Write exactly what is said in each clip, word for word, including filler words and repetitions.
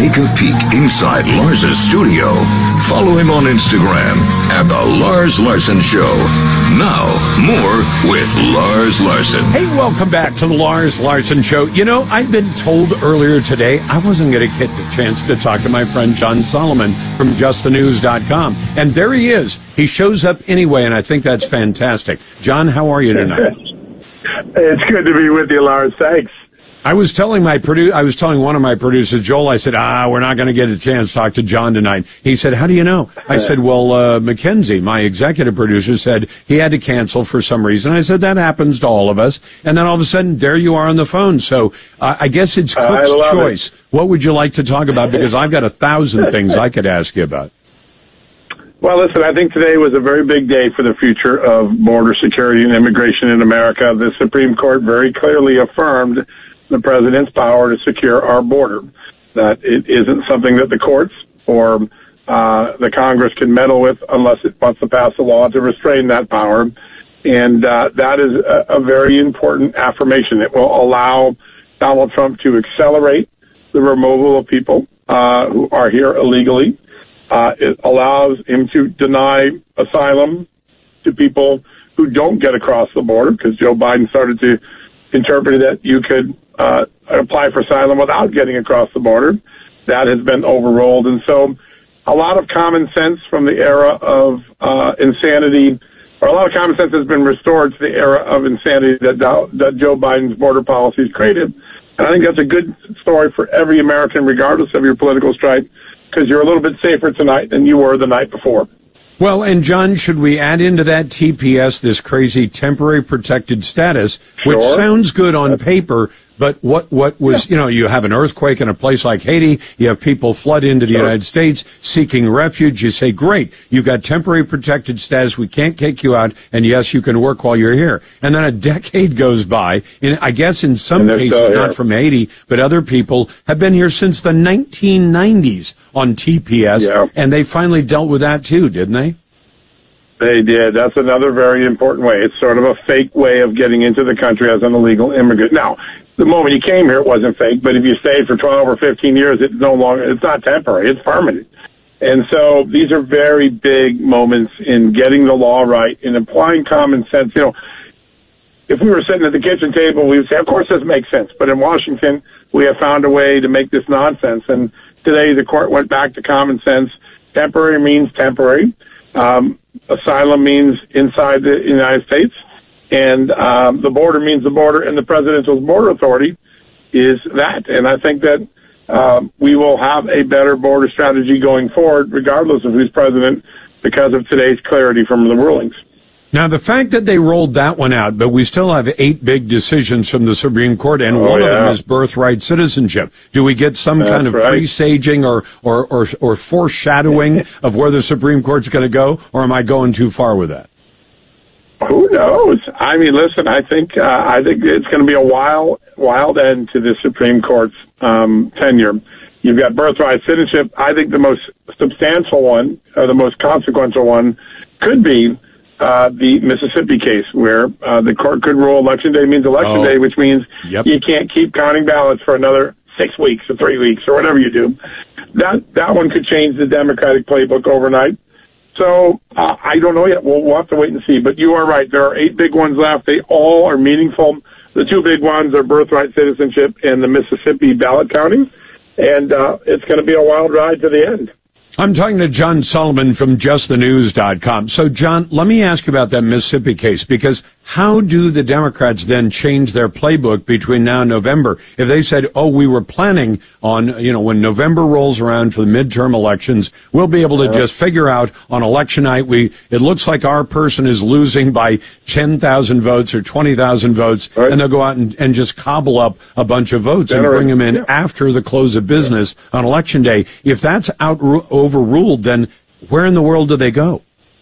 take a peek inside Lars's studio, follow him on Instagram at The Lars Larson Show. Now, more with Lars Larson. Hey, welcome back to The Lars Larson Show. You know, I've been told earlier today I wasn't going to get the chance to talk to my friend John Solomon from just the news dot com. And there he is. He shows up anyway, and I think that's fantastic. John, how are you tonight? It's good to be with you, Lars. Thanks. I was telling my produ- I was telling one of my producers, Joel, I said, ah, we're not going to get a chance to talk to John tonight. He said, how do you know? I said, well, uh, Mackenzie, my executive producer, said he had to cancel for some reason. I said, that happens to all of us. And then all of a sudden, there you are on the phone. So uh, I guess it's Cook's choice. It. What would you like to talk about? Because I've got a thousand things I could ask you about. Well, listen, I think today was a very big day for the future of border security and immigration in America. The Supreme Court very clearly affirmed the president's power to secure our border, that it isn't something that the courts or uh, the Congress can meddle with unless it wants to pass a law to restrain that power. And uh, that is a, a very important affirmation. It will allow Donald Trump to accelerate the removal of people uh, who are here illegally. Uh, it allows him to deny asylum to people who don't get across the border, because Joe Biden started to interpret that you could uh, apply for asylum without getting across the border. That has been overruled. And so a lot of common sense from the era of uh, insanity, or a lot of common sense has been restored to the era of insanity that, that Joe Biden's border policies created. And I think that's a good story for every American, regardless of your political stripe, because you're a little bit safer tonight than you were the night before. Well, and John, should we add into that T P S this crazy temporary protected status, which Sure. sounds good on paper, but what what was, yeah. you know, you have an earthquake in a place like Haiti, you have people flood into the sure. United States seeking refuge, you say, great, you've got temporary protected status, we can't kick you out, and yes, you can work while you're here. And then a decade goes by, and I guess in some cases, not from Haiti, but other people have been here since the nineteen nineties on T P S, yeah. and they finally dealt with that too, didn't they? They did. That's another very important way. It's sort of a fake way of getting into the country as an illegal immigrant. Now, the moment you came here, it wasn't fake, but if you stayed for twelve or fifteen years, it's no longer, it's not temporary, it's permanent. And so these are very big moments in getting the law right and applying common sense. You know, if we were sitting at the kitchen table, we would say, of course this makes sense. But in Washington, we have found a way to make this nonsense. And today the court went back to common sense. Temporary means temporary. Um, asylum means inside the United States. And um, the border means the border, and the Presidential Border Authority is that. And I think that um, we will have a better border strategy going forward, regardless of who's president, because of today's clarity from the rulings. Now, the fact that they rolled that one out, but we still have eight big decisions from the Supreme Court, and oh, one yeah. of them is birthright citizenship. Do we get some That's kind of right. presaging or, or, or, or foreshadowing of where the Supreme Court's going to go, or am I going too far with that? Who knows? I mean, listen, I think uh, I think it's going to be a wild, wild end to the Supreme Court's um, tenure. You've got birthright citizenship. I think the most substantial one, or the most consequential one, could be uh, the Mississippi case, where uh, the court could rule election day means election oh. day, which means yep. you can't keep counting ballots for another six weeks or three weeks or whatever you do. That that one could change the Democratic playbook overnight. So uh, I don't know yet. We'll, we'll have to wait and see. But you are right. There are eight big ones left. They all are meaningful. The two big ones are birthright citizenship and the Mississippi ballot counting. And uh, it's going to be a wild ride to the end. I'm talking to John Solomon from just the news dot com. So, John, let me ask you about that Mississippi case, because how do the Democrats then change their playbook between now and November? If they said, oh, we were planning on, you know, when November rolls around for the midterm elections, we'll be able to just figure out on election night, we it looks like our person is losing by ten thousand votes or twenty thousand votes, right. and they'll go out and, and just cobble up a bunch of votes Generate, and bring them in yeah. after the close of business yeah. on election day. If that's out overruled, then where in the world do they go?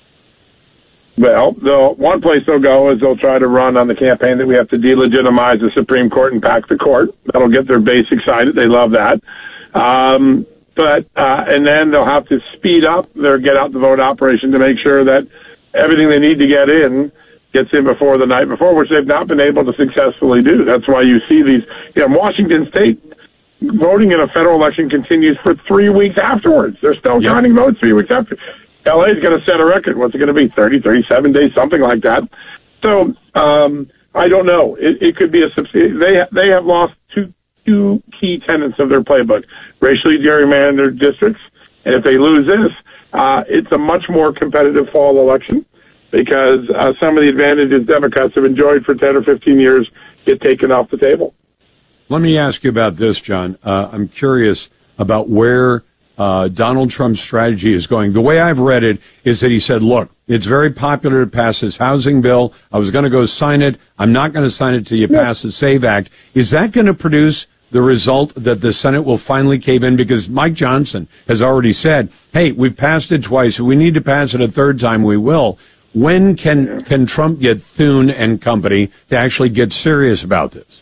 Well, the one place they'll go is they'll try to run on the campaign that we have to delegitimize the Supreme Court and pack the court. That'll get their base excited. They love that. Um, but uh, and then they'll have to speed up their get out the vote operation to make sure that everything they need to get in gets in before the night before, which they've not been able to successfully do. That's why you see these, you know, Washington State, voting in a federal election continues for three weeks afterwards. They're still yep. counting votes three weeks after. L A is going to set a record. What's it going to be? thirty, thirty-seven days, something like that. So um, I don't know. It, it could be a subsidy. They they have lost two two key tenets of their playbook: racially gerrymandered districts, and if they lose this, uh, it's a much more competitive fall election because uh, some of the advantages Democrats have enjoyed for ten or fifteen years get taken off the table. Let me ask you about this, John. Uh, I'm curious about where uh, Donald Trump's strategy is going. The way I've read it is that he said, look, it's very popular to pass this housing bill. I was going to go sign it. I'm not going to sign it till you yeah. pass the SAVE Act. Is that going to produce the result that the Senate will finally cave in? Because Mike Johnson has already said, hey, we've passed it twice. If we need to pass it a third time, we will. When can, yeah. can Trump get Thune and company to actually get serious about this?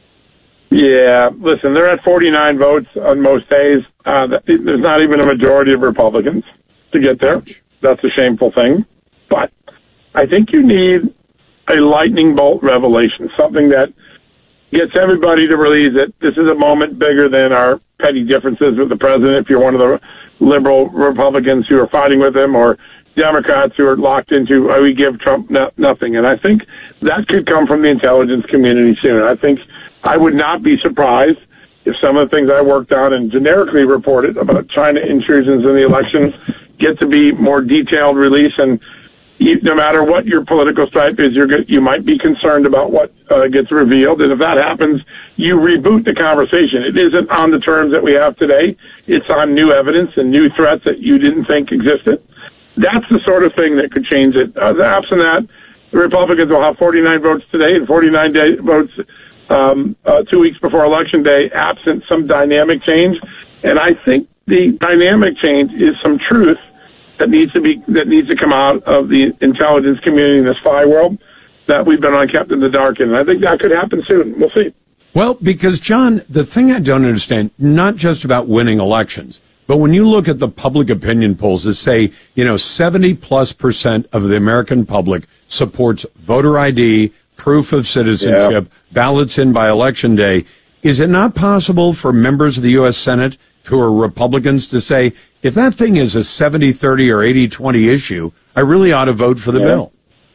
Yeah, listen, they're at forty-nine votes on most days. Uh, there's not even a majority of Republicans to get there. That's a shameful thing. But I think you need a lightning bolt revelation, something that gets everybody to realize that this is a moment bigger than our petty differences with the president. If you're one of the liberal Republicans who are fighting with him, or Democrats who are locked into, oh, we give Trump no- nothing. And I think that could come from the intelligence community soon. I think I would not be surprised if some of the things I worked on and generically reported about China intrusions in the elections get to be more detailed release. And you, no matter what your political stripe is, you're you might be concerned about what uh, gets revealed. And if that happens, you reboot the conversation. It isn't on the terms that we have today. It's on new evidence and new threats that you didn't think existed. That's the sort of thing that could change it. Uh, absent that, the Republicans will have forty-nine votes today and forty-nine day votes um, uh, two weeks before Election Day, absent some dynamic change. And I think the dynamic change is some truth that needs to be that needs to come out of the intelligence community in the spy world that we've been on kept in the dark in. And I think that could happen soon. We'll see. Well, because, John, the thing I don't understand, not just about winning elections, but when you look at the public opinion polls that say, you know, seventy plus percent of the American public supports voter I D, proof of citizenship, yeah. ballots in by Election Day, is it not possible for members of the U S Senate who are Republicans to say, if that thing is a seventy thirty or eighty twenty issue, I really ought to vote for the yeah. bill?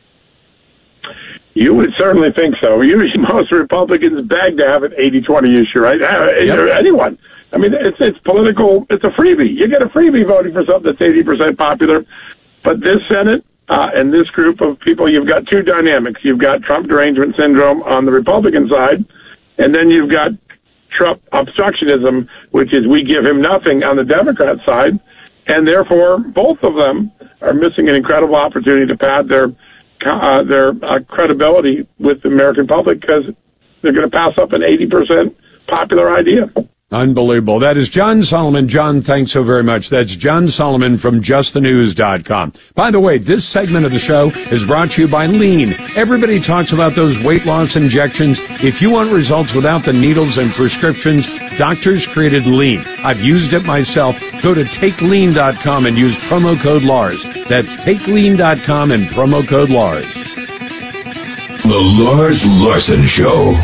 You would certainly think so. Usually most Republicans beg to have an eighty twenty issue, right? Yep. Anyone. I mean, it's it's political. It's a freebie. You get a freebie voting for something that's eighty percent popular. But this Senate uh, and this group of people, you've got two dynamics. You've got Trump derangement syndrome on the Republican side, and then you've got Trump obstructionism, which is we give him nothing on the Democrat side. And therefore, both of them are missing an incredible opportunity to pad their uh, their uh, credibility with the American public because they're going to pass up an eighty percent popular idea. Unbelievable. That is John Solomon. John, thanks so very much. That's John Solomon from just the news dot com. By the way, this segment of the show is brought to you by Lean. Everybody talks about those weight loss injections. If you want results without the needles and prescriptions, doctors created Lean. I've used it myself. Go to take lean dot com and use promo code Lars. That's take lean dot com and promo code Lars. The Lars Larson Show.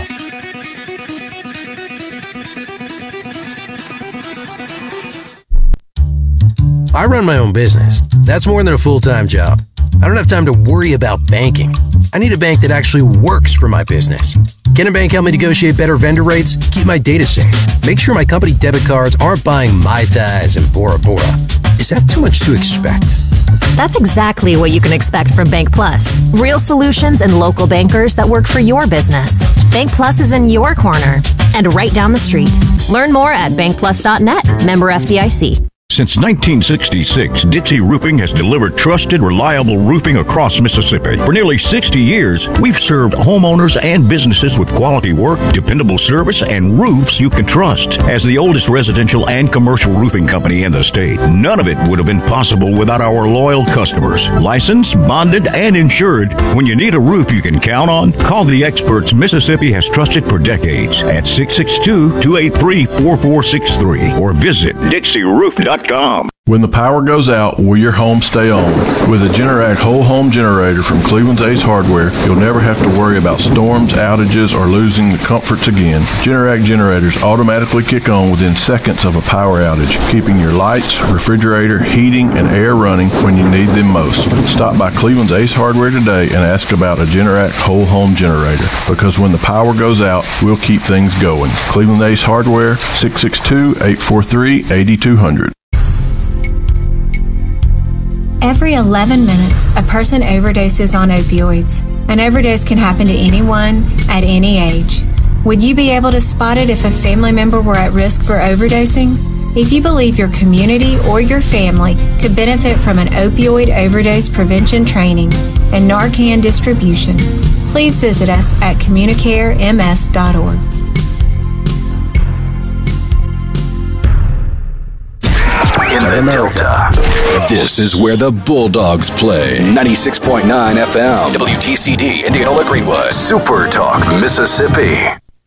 I run my own business. That's more than a full-time job. I don't have time to worry about banking. I need a bank that actually works for my business. Can a bank help me negotiate better vendor rates? Keep my data safe. Make sure my company debit cards aren't buying Mai Tais and Bora Bora. Is that too much to expect? That's exactly what you can expect from Bank Plus. Real solutions and local bankers that work for your business. Bank Plus is in your corner and right down the street. Learn more at bank plus dot net. Member F D I C. Since nineteen sixty-six, Dixie Roofing has delivered trusted, reliable roofing across Mississippi. For nearly sixty years, we've served homeowners and businesses with quality work, dependable service, and roofs you can trust. As the oldest residential and commercial roofing company in the state, none of it would have been possible without our loyal customers. Licensed, bonded, and insured. When you need a roof you can count on, call the experts Mississippi has trusted for decades at six six two, two eight three, four four six three or visit Dixie Roof dot com. When the power goes out, will your home stay on? With a Generac whole home generator from Cleveland's Ace Hardware, you'll never have to worry about storms, outages, or losing the comforts again. Generac generators automatically kick on within seconds of a power outage, keeping your lights, refrigerator, heating, and air running when you need them most. Stop by Cleveland's Ace Hardware today and ask about a Generac whole home generator, because when the power goes out, we'll keep things going. Cleveland Ace Hardware, six six two, eight four three, eight two zero zero. Every eleven minutes, a person overdoses on opioids. An overdose can happen to anyone at any age. Would you be able to spot it if a family member were at risk for overdosing? If you believe your community or your family could benefit from an opioid overdose prevention training and Narcan distribution, please visit us at communicare m s dot org. In the Delta, this is where the Bulldogs play. ninety-six point nine F M, W T C D, Indianola Greenwood, Super Talk, Mississippi.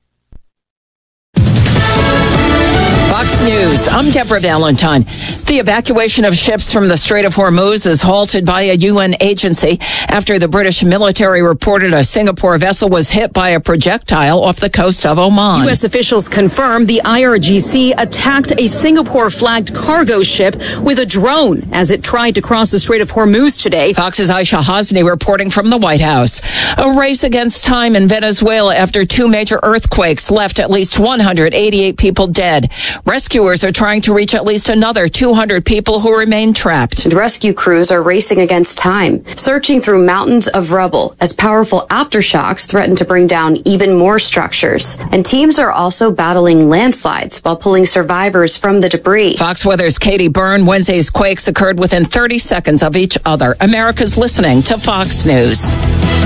Fox News, I'm Deborah Valentine. The evacuation of ships from the Strait of Hormuz is halted by a U N agency after the British military reported a Singapore vessel was hit by a projectile off the coast of Oman. U S officials confirmed the I R G C attacked a Singapore-flagged cargo ship with a drone as it tried to cross the Strait of Hormuz today. Fox's Aisha Hasni reporting from the White House. A race against time in Venezuela after two major earthquakes left at least one hundred eighty-eight people dead. Rescuers are trying to reach at least another two hundred people who remain trapped. And rescue crews are racing against time, searching through mountains of rubble as powerful aftershocks threaten to bring down even more structures. And teams are also battling landslides while pulling survivors from the debris. Fox Weather's Katie Byrne. Wednesday's quakes occurred within thirty seconds of each other. America's listening to Fox News.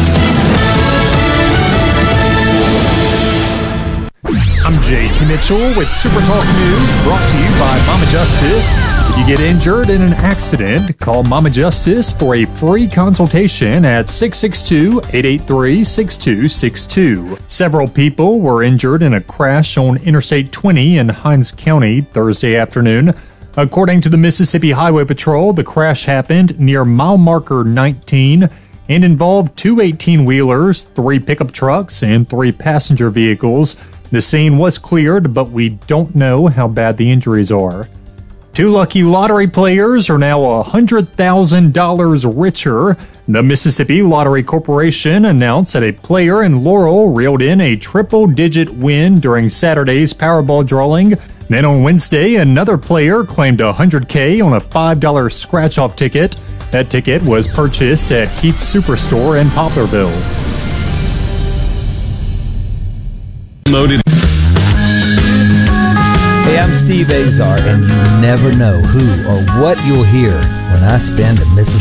I'm J T Mitchell with Super Talk News, brought to you by Mama Justice. If you get injured in an accident, call Mama Justice for a free consultation at six six two, eight eight three, six two six two. Several people were injured in a crash on Interstate twenty in Hinds County Thursday afternoon. According to the Mississippi Highway Patrol, the crash happened near mile marker nineteen and involved two eighteen-wheelers, three pickup trucks, and three passenger vehicles. The scene was cleared, but we don't know how bad the injuries are. Two lucky lottery players are now one hundred thousand dollars richer. The Mississippi Lottery Corporation announced that a player in Laurel reeled in a triple-digit win during Saturday's Powerball drawing. Then on Wednesday, another player claimed one hundred thousand dollars on a five dollar scratch-off ticket. That ticket was purchased at Keith's Superstore in Poplarville. Loaded. Hey, I'm Steve Azar, and you never know who or what you'll hear when I spend a Mississippi.